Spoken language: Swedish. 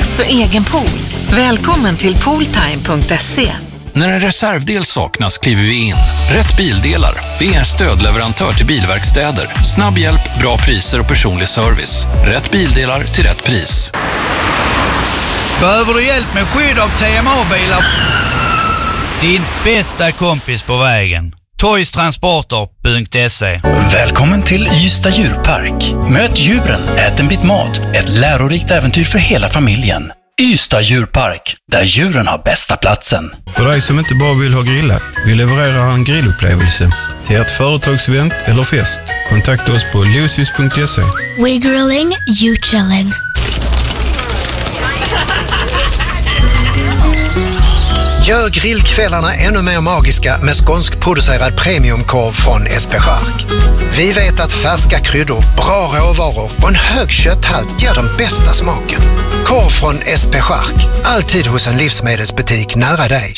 dags för egen pool. Välkommen till pooltime.se. När en reservdel saknas kliver vi in. Rätt Bildelar. Vi är stödleverantör till bilverkstäder. Snabb hjälp, bra priser och personlig service. Rätt Bildelar till rätt pris. Behöver du hjälp med skydd av TMA-bilar? Din bästa kompis på vägen. Toystransporter.se. Välkommen till Ystad djurpark. Möt djuren, ät en bit mat. Ett lärorikt äventyr för hela familjen. Ystad djurpark, där djuren har bästa platsen. För dig som inte bara vill ha grillat, vi levererar en grillupplevelse till ert företagsevent eller fest. Kontakta oss på lucis.se. We grilling, you chilling. Gör grillkvällarna ännu mer magiska med skånskproducerad premiumkorv från SP Chark. Vi vet att färska kryddor, bra råvaror och en hög kötthalt ger den bästa smaken. Korv från SP Chark, alltid hos en livsmedelsbutik nära dig.